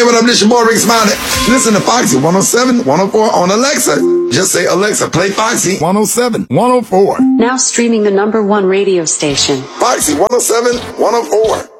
Hey, what up? This your boy Rick Smiley. Listen to Foxy 107, 104 on Alexa. Just say, Alexa, play Foxy 107, 104. Now streaming the #1 radio station. Foxy 107, 104.